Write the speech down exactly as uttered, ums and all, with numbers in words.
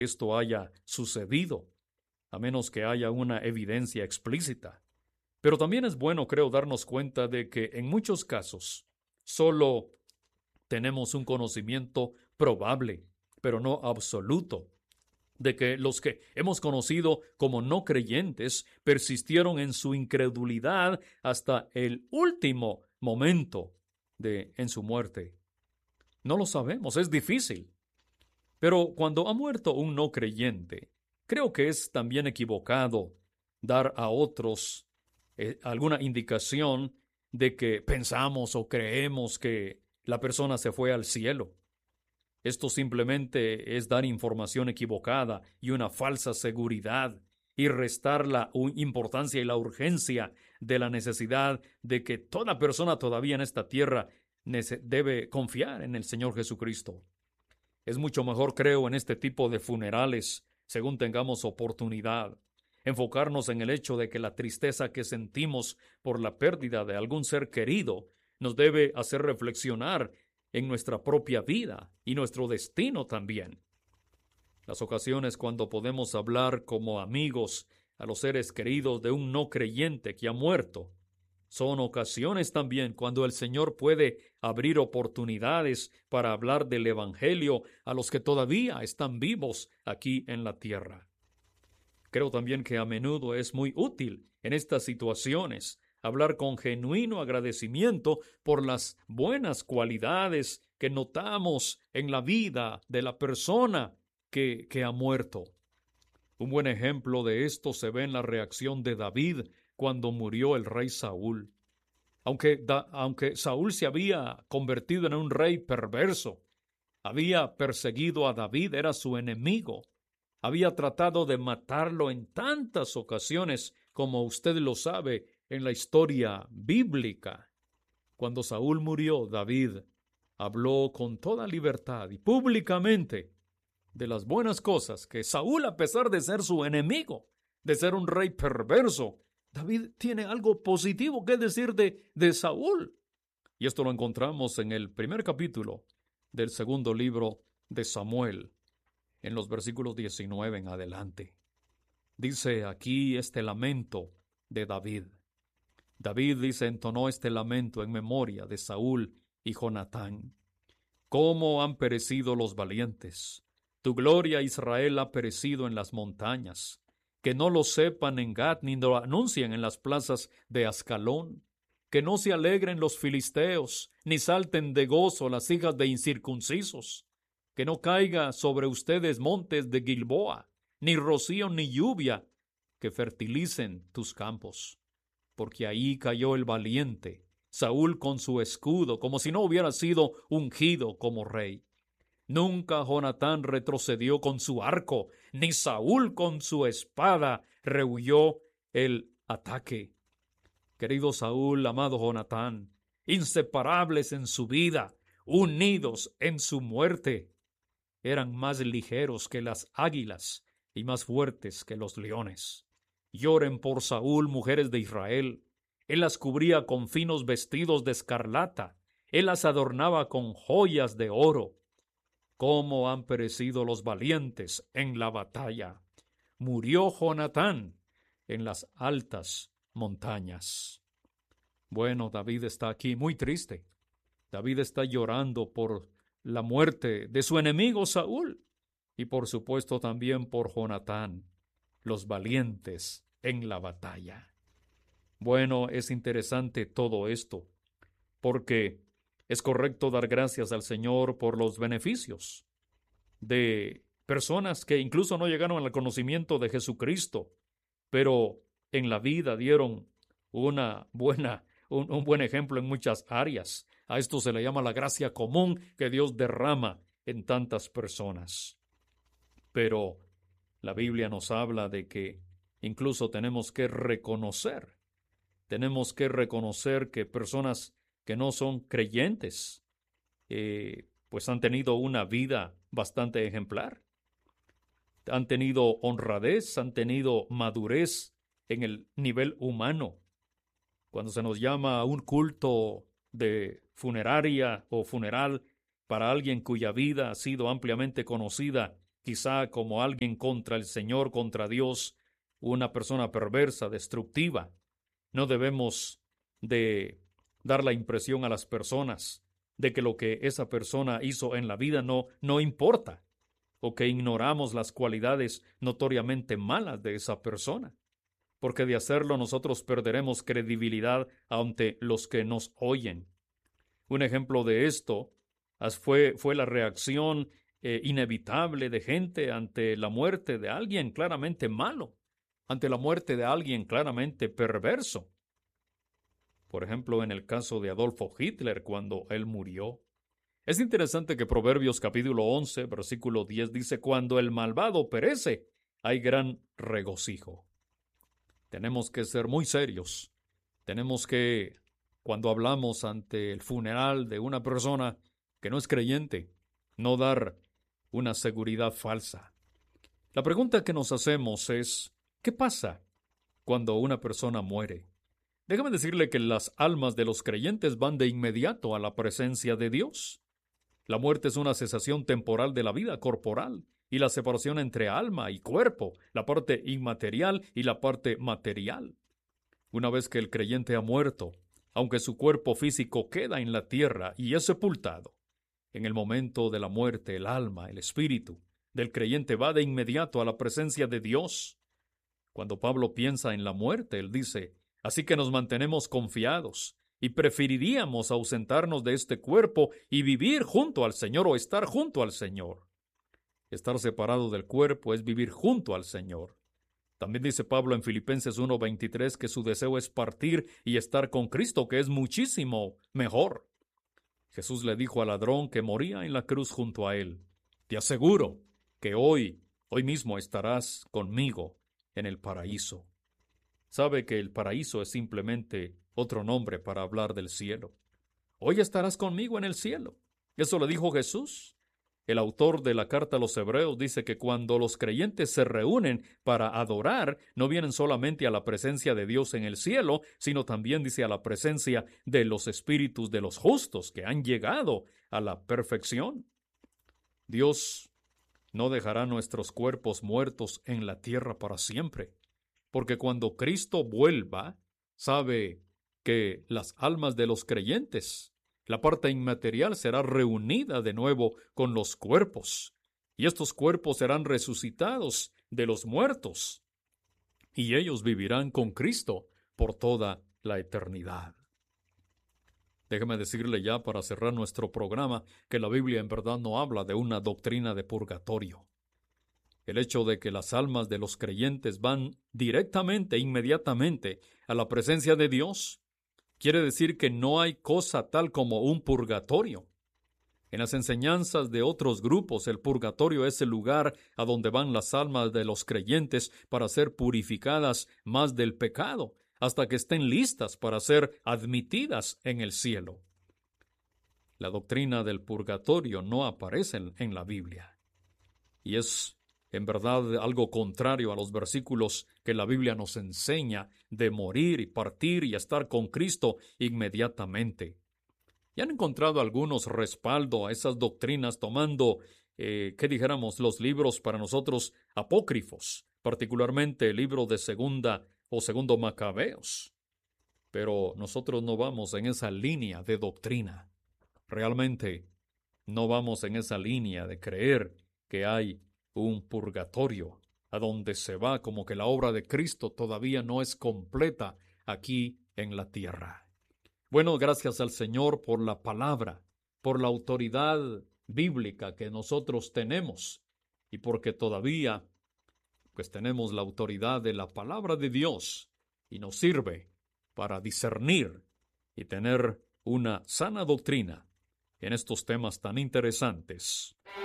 esto haya sucedido, a menos que haya una evidencia explícita. Pero también es bueno, creo, darnos cuenta de que en muchos casos solo tenemos un conocimiento probable, pero no absoluto, de que los que hemos conocido como no creyentes persistieron en su incredulidad hasta el último momento de en su muerte. No lo sabemos, es difícil. Pero cuando ha muerto un no creyente, creo que es también equivocado dar a otros eh, alguna indicación de que pensamos o creemos que la persona se fue al cielo. Esto simplemente es dar información equivocada y una falsa seguridad y restar la importancia y la urgencia de la necesidad de que toda persona todavía en esta tierra debe confiar en el Señor Jesucristo. Es mucho mejor, creo, en este tipo de funerales, según tengamos oportunidad, enfocarnos en el hecho de que la tristeza que sentimos por la pérdida de algún ser querido nos debe hacer reflexionar en nuestra propia vida y nuestro destino también. Las ocasiones cuando podemos hablar como amigos a los seres queridos de un no creyente que ha muerto, son ocasiones también cuando el Señor puede abrir oportunidades para hablar del Evangelio a los que todavía están vivos aquí en la tierra. Creo también que a menudo es muy útil en estas situaciones hablar con genuino agradecimiento por las buenas cualidades que notamos en la vida de la persona que, que ha muerto. Un buen ejemplo de esto se ve en la reacción de David cuando murió el rey Saúl. Aunque, da, aunque Saúl se había convertido en un rey perverso, había perseguido a David, era su enemigo, había tratado de matarlo en tantas ocasiones, como usted lo sabe en la historia bíblica. Cuando Saúl murió, David habló con toda libertad y públicamente de las buenas cosas que Saúl, a pesar de ser su enemigo, de ser un rey perverso, David tiene algo positivo que decir de, de Saúl. Y esto lo encontramos en el primer capítulo del segundo libro de Samuel, en los versículos diecinueve en adelante. Dice aquí este lamento de David. David dice, entonó este lamento en memoria de Saúl y Jonatán. ¿Cómo han perecido los valientes? Tu gloria, Israel, ha perecido en las montañas. Que no lo sepan en Gat, ni lo anuncien en las plazas de Ascalón. Que no se alegren los filisteos, ni salten de gozo las hijas de incircuncisos. Que no caiga sobre ustedes montes de Gilboa, ni rocío ni lluvia, que fertilicen tus campos. Porque ahí cayó el valiente, Saúl con su escudo, como si no hubiera sido ungido como rey. Nunca Jonatán retrocedió con su arco, ni Saúl con su espada rehuyó el ataque. Querido Saúl, amado Jonatán, inseparables en su vida, unidos en su muerte, eran más ligeros que las águilas y más fuertes que los leones. Lloren por Saúl, mujeres de Israel. Él las cubría con finos vestidos de escarlata. Él las adornaba con joyas de oro. ¿Cómo han perecido los valientes en la batalla? Murió Jonatán en las altas montañas. Bueno, David está aquí muy triste. David está llorando por la muerte de su enemigo Saúl y por supuesto también por Jonatán, los valientes en la batalla. Bueno, es interesante todo esto, porque es correcto dar gracias al Señor por los beneficios de personas que incluso no llegaron al conocimiento de Jesucristo, pero en la vida dieron una buena, un, un buen ejemplo en muchas áreas. A esto se le llama la gracia común que Dios derrama en tantas personas. Pero la Biblia nos habla de que incluso tenemos que reconocer, tenemos que reconocer que personas que no son creyentes, eh, pues han tenido una vida bastante ejemplar. Han tenido honradez, han tenido madurez en el nivel humano. Cuando se nos llama a un culto de funeraria o funeral para alguien cuya vida ha sido ampliamente conocida quizá como alguien contra el Señor, contra Dios, una persona perversa, destructiva. No debemos de dar la impresión a las personas de que lo que esa persona hizo en la vida no, no importa, o que ignoramos las cualidades notoriamente malas de esa persona, porque de hacerlo nosotros perderemos credibilidad ante los que nos oyen. Un ejemplo de esto fue, fue la reacción eh, inevitable de gente ante la muerte de alguien claramente malo, ante la muerte de alguien claramente perverso. Por ejemplo, en el caso de Adolfo Hitler, cuando él murió. Es interesante que Proverbios capítulo once, versículo diez dice, cuando el malvado perece, hay gran regocijo. Tenemos que ser muy serios. Tenemos que, cuando hablamos ante el funeral de una persona que no es creyente, no dar una seguridad falsa. La pregunta que nos hacemos es, ¿qué pasa cuando una persona muere? Déjame decirle que las almas de los creyentes van de inmediato a la presencia de Dios. La muerte es una cesación temporal de la vida corporal y la separación entre alma y cuerpo, la parte inmaterial y la parte material. Una vez que el creyente ha muerto, aunque su cuerpo físico queda en la tierra y es sepultado, en el momento de la muerte el alma, el espíritu del creyente va de inmediato a la presencia de Dios. Cuando Pablo piensa en la muerte, él dice, así que nos mantenemos confiados y preferiríamos ausentarnos de este cuerpo y vivir junto al Señor o estar junto al Señor. Estar separado del cuerpo es vivir junto al Señor. También dice Pablo en Filipenses uno veintitrés que su deseo es partir y estar con Cristo, que es muchísimo mejor. Jesús le dijo al ladrón que moría en la cruz junto a él, te aseguro que hoy, hoy mismo estarás conmigo en el paraíso. Sabe que el paraíso es simplemente otro nombre para hablar del cielo. Hoy estarás conmigo en el cielo. Eso le dijo Jesús. El autor de la carta a los Hebreos dice que cuando los creyentes se reúnen para adorar, no vienen solamente a la presencia de Dios en el cielo, sino también dice a la presencia de los espíritus de los justos que han llegado a la perfección. Dios no dejará nuestros cuerpos muertos en la tierra para siempre, porque cuando Cristo vuelva, sabe que las almas de los creyentes, la parte inmaterial, será reunida de nuevo con los cuerpos, y estos cuerpos serán resucitados de los muertos, y ellos vivirán con Cristo por toda la eternidad. Déjeme decirle ya para cerrar nuestro programa que la Biblia en verdad no habla de una doctrina de purgatorio. El hecho de que las almas de los creyentes van directamente, inmediatamente, a la presencia de Dios, quiere decir que no hay cosa tal como un purgatorio. En las enseñanzas de otros grupos, el purgatorio es el lugar a donde van las almas de los creyentes para ser purificadas más del pecado, hasta que estén listas para ser admitidas en el cielo. La doctrina del purgatorio no aparece en, en la Biblia, y es en verdad algo contrario a los versículos que la Biblia nos enseña de morir y partir y estar con Cristo inmediatamente. Y han encontrado algunos respaldo a esas doctrinas tomando, eh, ¿qué dijéramos?, los libros para nosotros apócrifos, particularmente el libro de Segunda o Segundo Macabeos. Pero nosotros no vamos en esa línea de doctrina. Realmente no vamos en esa línea de creer que hay un purgatorio, a donde se va como que la obra de Cristo todavía no es completa aquí en la tierra. Bueno, gracias al Señor por la palabra, por la autoridad bíblica que nosotros tenemos, y porque todavía pues tenemos la autoridad de la palabra de Dios, y nos sirve para discernir y tener una sana doctrina en estos temas tan interesantes.